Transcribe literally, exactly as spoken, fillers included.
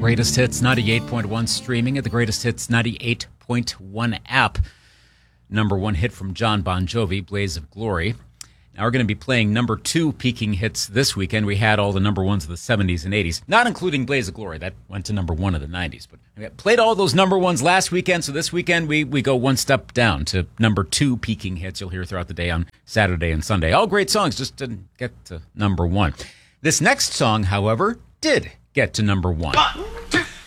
Greatest Hits ninety-eight point one, streaming at the Greatest Hits ninety-eight point one app. Number one hit from John Bon Jovi, Blaze of Glory. Now we're going to be playing number two peaking hits this weekend. We had all the number ones of the seventies and eighties, not including Blaze of Glory. That went to number one of the nineties. But we played all those number ones last weekend, so this weekend we, we go one step down to number two peaking hits you'll hear throughout the day on Saturday and Sunday. All great songs, just didn't get to number one. This next song, however, did get to number one. One.